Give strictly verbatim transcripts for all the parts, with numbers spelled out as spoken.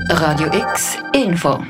Radio X Info.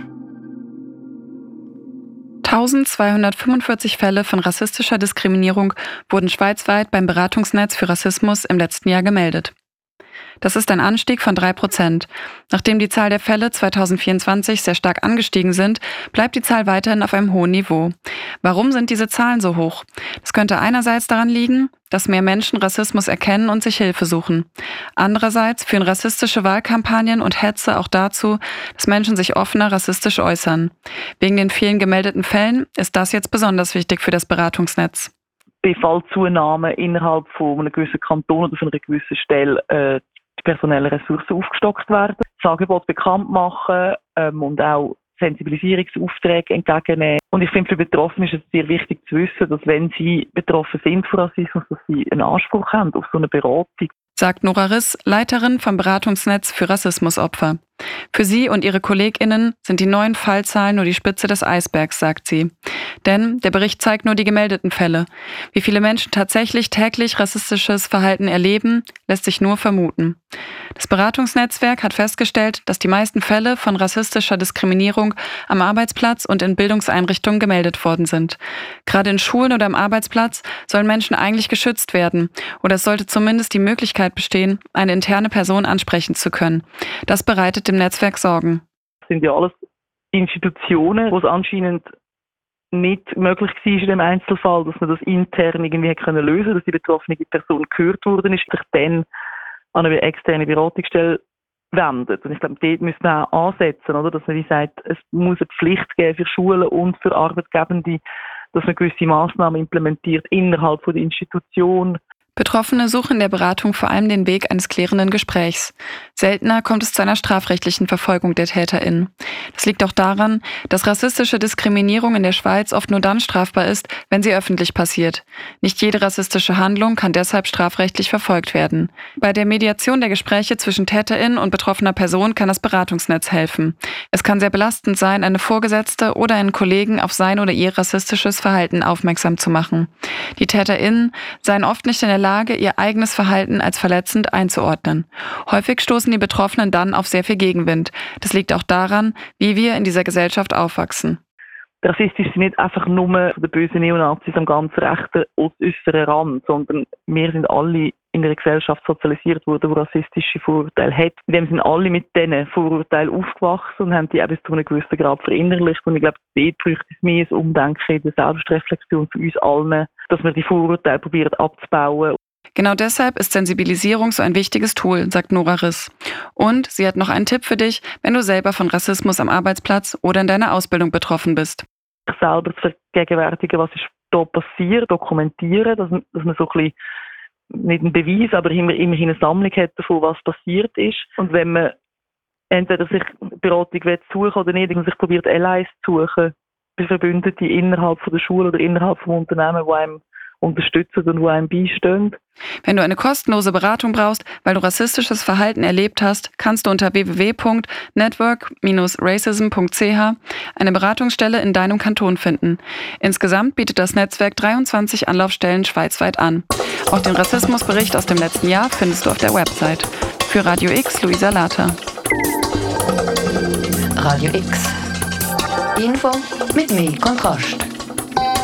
eintausendzweihundertfünfundvierzig Fälle von rassistischer Diskriminierung wurden schweizweit beim Beratungsnetz für Rassismus im letzten Jahr gemeldet. Das ist ein Anstieg von drei Prozent. Nachdem die Zahl der Fälle zweitausendvierundzwanzig sehr stark angestiegen sind, bleibt die Zahl weiterhin auf einem hohen Niveau. Warum sind diese Zahlen so hoch? Das könnte einerseits daran liegen, dass mehr Menschen Rassismus erkennen und sich Hilfe suchen. Andererseits führen rassistische Wahlkampagnen und Hetze auch dazu, dass Menschen sich offener rassistisch äußern. Wegen den vielen gemeldeten Fällen ist das jetzt besonders wichtig für das Beratungsnetz. Bei Fallzunahme innerhalb von einem gewissen Kanton oder von einer gewissen Stelle äh, die personellen Ressourcen aufgestockt werden, das Angebot bekannt machen ähm, und auch Sensibilisierungsaufträge entgegennehmen. Und ich finde, für Betroffene ist es sehr wichtig zu wissen, dass wenn sie betroffen sind von Rassismus, dass sie einen Anspruch haben auf so eine Beratung. Sagt Nora Riss, Leiterin vom Beratungsnetz für Rassismusopfer. Für sie und ihre KollegInnen sind die neuen Fallzahlen nur die Spitze des Eisbergs, sagt sie. Denn der Bericht zeigt nur die gemeldeten Fälle. Wie viele Menschen tatsächlich täglich rassistisches Verhalten erleben, lässt sich nur vermuten. Das Beratungsnetzwerk hat festgestellt, dass die meisten Fälle von rassistischer Diskriminierung am Arbeitsplatz und in Bildungseinrichtungen gemeldet worden sind. Gerade in Schulen oder am Arbeitsplatz sollen Menschen eigentlich geschützt werden. Oder es sollte zumindest die Möglichkeit bestehen, eine interne Person ansprechen zu können. Das bereitet dem Netzwerk Sorgen. Das sind ja alles Institutionen, wo es anscheinend nicht möglich war in dem Einzelfall, dass man das intern irgendwie können lösen konnte, dass die betroffene Person gehört worden ist, sich dann an eine externe Beratungsstelle wendet. Und ich glaube, dort müssen wir auch ansetzen, oder? Dass man wie sagt, es muss eine Pflicht geben für Schulen und für Arbeitgebende, dass man gewisse Massnahmen implementiert innerhalb von der Institution. Betroffene suchen in der Beratung vor allem den Weg eines klärenden Gesprächs. Seltener kommt es zu einer strafrechtlichen Verfolgung der TäterInnen. Das liegt auch daran, dass rassistische Diskriminierung in der Schweiz oft nur dann strafbar ist, wenn sie öffentlich passiert. Nicht jede rassistische Handlung kann deshalb strafrechtlich verfolgt werden. Bei der Mediation der Gespräche zwischen TäterInnen und betroffener Person kann das Beratungsnetz helfen. Es kann sehr belastend sein, eine Vorgesetzte oder einen Kollegen auf sein oder ihr rassistisches Verhalten aufmerksam zu machen. Die TäterInnen seien oft nicht in der Lage, ihr eigenes Verhalten als verletzend einzuordnen. Häufig stoßen die Betroffenen dann auf sehr viel Gegenwind. Das liegt auch daran, wie wir in dieser Gesellschaft aufwachsen. Rassistisch sind nicht einfach nur von den bösen Neonazis am ganz rechten äußeren Rand, sondern wir sind alle in einer Gesellschaft sozialisiert worden, die rassistische Vorurteile hat. In dem sind alle mit diesen Vorurteilen aufgewachsen und haben die auch bis zu einem gewissen Grad verinnerlicht. Und ich glaube, dort bräuchte es mehr ein Umdenken in der Selbstreflexion für uns allen, dass wir die Vorurteile probieren abzubauen. Genau deshalb ist Sensibilisierung so ein wichtiges Tool, sagt Nora Riss. Und sie hat noch einen Tipp für dich, wenn du selber von Rassismus am Arbeitsplatz oder in deiner Ausbildung betroffen bist. Ich selber zu vergegenwärtigen, was ist da passiert, dokumentieren, dass man, dass man so ein bisschen nicht einen Beweis, aber immer, immerhin eine Sammlung hat davon, was passiert ist. Und wenn man entweder sich Beratung suchen oder nicht, und sich probiert, Allies zu suchen, bei Verbündeten innerhalb von der Schule oder innerhalb vom Unternehmen, die einem unterstützen und die einem beistehen. Wenn du eine kostenlose Beratung brauchst, weil du rassistisches Verhalten erlebt hast, kannst du unter w w w punkt network dash racism punkt c h eine Beratungsstelle in deinem Kanton finden. Insgesamt bietet das Netzwerk dreiundzwanzig Anlaufstellen schweizweit an. Auch den Rassismusbericht aus dem letzten Jahr findest du auf der Website. Für Radio X, Luisa Later. Radio X. Info mit mehr Kontrast.